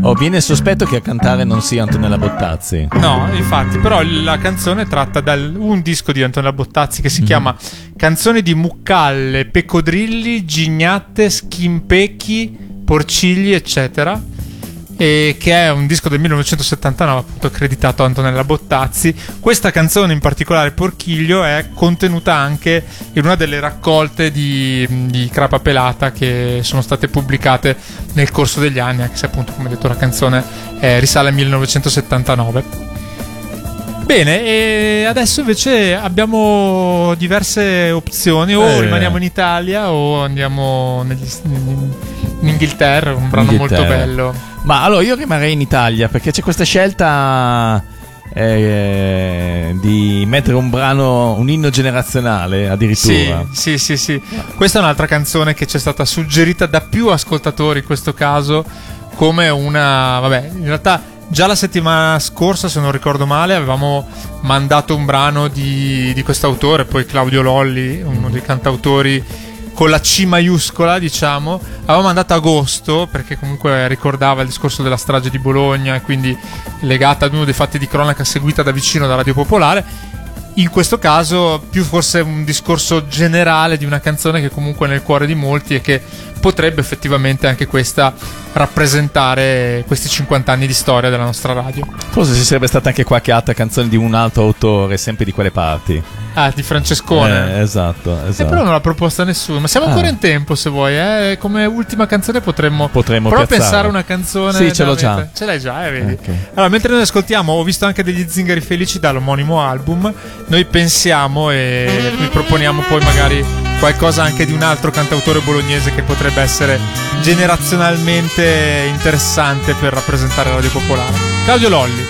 Oh, viene il sospetto che a cantare non sia Antonella Bottazzi. No, infatti, però la canzone tratta da un disco di Antonella Bottazzi che si chiama Canzoni di muccalle, peccodrilli, gignatte, schimpecchi, porcigli, eccetera. E che è un disco del 1979, appunto accreditato a Antonella Bottazzi. Questa canzone, in particolare Porchiglio, è contenuta anche in una delle raccolte di Crapa Pelata che sono state pubblicate nel corso degli anni, anche se appunto, come detto, la canzone risale al 1979. Bene, e adesso invece abbiamo diverse opzioni: o rimaniamo in Italia o andiamo in Inghilterra, un brano molto bello. Ma allora io rimarrei in Italia, perché c'è questa scelta di mettere un inno generazionale addirittura. Sì. Questa è un'altra canzone che ci è stata suggerita da più ascoltatori, in questo caso come in realtà già la settimana scorsa, se non ricordo male, avevamo mandato un brano di questo autore, poi Claudio Lolli, uno dei cantautori con la C maiuscola, diciamo. Avevamo mandato agosto, perché comunque ricordava il discorso della strage di Bologna e quindi legata ad uno dei fatti di cronaca seguita da vicino da Radio Popolare. In questo caso più forse un discorso generale di una canzone che comunque è nel cuore di molti e che potrebbe effettivamente anche questa rappresentare questi 50 anni di storia della nostra radio. Forse ci sarebbe stata anche qualche altra canzone di un altro autore, sempre di quelle parti. Ah, di Francescone. Esatto. Però non l'ha proposta nessuno. Ma siamo ancora in tempo, se vuoi. Come ultima canzone potremmo però pensare una canzone. Sì, ce l'ho già. Ce l'hai già, vedi. Okay. Allora, mentre noi ascoltiamo, ho visto anche degli Zingari Felici dall'omonimo album. Noi pensiamo e vi proponiamo poi magari qualcosa anche di un altro cantautore bolognese che potrebbe essere generazionalmente interessante per rappresentare Radio Popolare. Claudio Lolli.